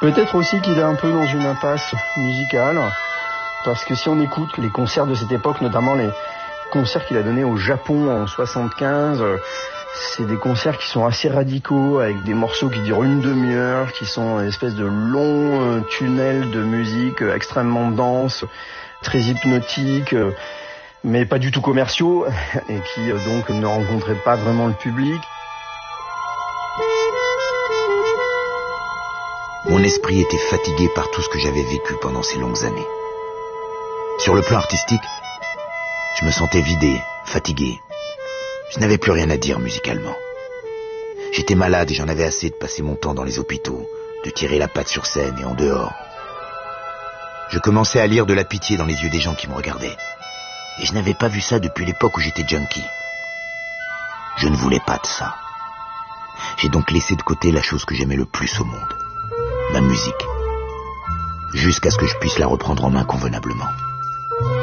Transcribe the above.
Peut-être aussi qu'il est un peu dans une impasse musicale, parce que si on écoute les concerts de cette époque, notamment les concerts qu'il a donnés au Japon en 75, c'est des concerts qui sont assez radicaux, avec des morceaux qui durent une demi-heure, qui sont une espèce de longs tunnels de musique extrêmement denses, très hypnotiques, mais pas du tout commerciaux, et qui donc ne rencontraient pas vraiment le public. Mon esprit était fatigué par tout ce que j'avais vécu pendant ces longues années. Sur le plan artistique, je me sentais vidé, fatigué. Je n'avais plus rien à dire musicalement. J'étais malade et j'en avais assez de passer mon temps dans les hôpitaux, de tirer la patte sur scène et en dehors. Je commençais à lire de la pitié dans les yeux des gens qui me regardaient. Et je n'avais pas vu ça depuis l'époque où j'étais junkie. Je ne voulais pas de ça. J'ai donc laissé de côté la chose que j'aimais le plus au monde. Ma musique, jusqu'à ce que je puisse la reprendre en main convenablement.